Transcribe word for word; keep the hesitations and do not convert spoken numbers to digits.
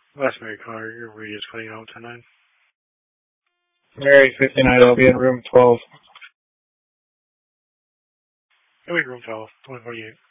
Last Mary caller, your radio's cutting out tonight. Mary fifty-nine, I'll be in room twelve. Oh, wait, room twelve, one forty-eight.